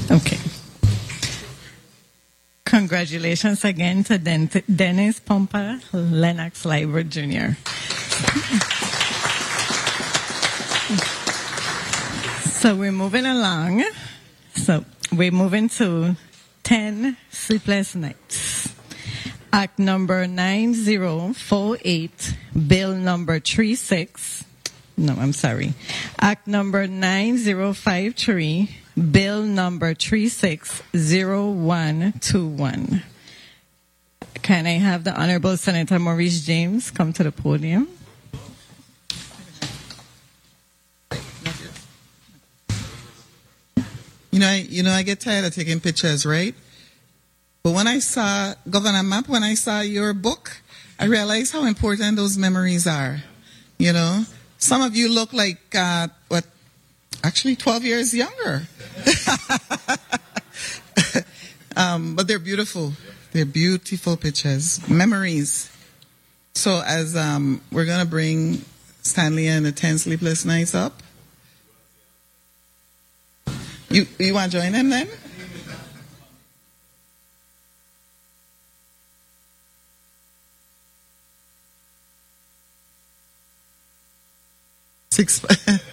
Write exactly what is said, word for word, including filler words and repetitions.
Okay. Congratulations again to Den- Dennis Pompa, Lennox Library Junior So we're moving along. So we're moving to ten Sleepless Nights. Act number nine zero four eight, bill number three six. No, I'm sorry. Act number nine zero five three, bill number three six zero one two one. Can I have the Honorable Senator Maurice James come to the podium? You know, I, you know, I get tired of taking pictures, right? But when I saw Governor Map, when I saw your book, I realized how important those memories are. You know, some of you look like, uh, what, actually twelve years younger. um, but they're beautiful. They're beautiful pictures, memories. So as um, we're going to bring Stanley and the ten Sleepless Nights up. You, you want to join them then? Six.